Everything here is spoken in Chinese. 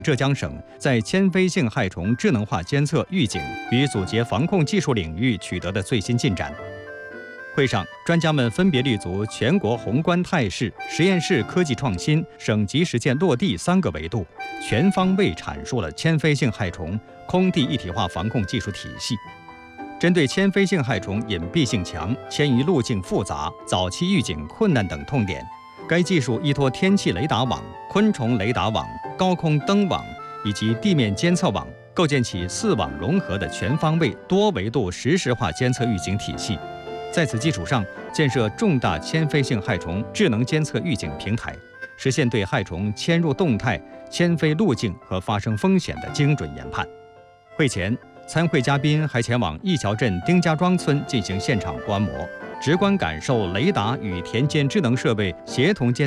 浙江省在迁飞性害虫智能化监测、预警与阻截防控技术领域取得的最新进展。会上，专家们分别立足全国宏观态势、实验室科技创新、省级实践落地3个维度，全方位阐述了迁飞性害虫空地一体化防控技术体系。针对迁飞性害虫隐蔽性强、迁移路径复杂、早期预警困难等痛点，该技术依托天气雷达网、昆虫雷达网、高空灯网以及地面监测网，构建起4网融合的全方位、多维度实时化监测预警体系。在此基础上，建设重大迁飞性害虫智能监测预警平台，实现对害虫迁入动态、迁飞路径和发生风险的精准研判。会前，参会嘉宾还前往义桥镇丁家庄村进行现场观摩，直观感受雷达与田间智能设备协同监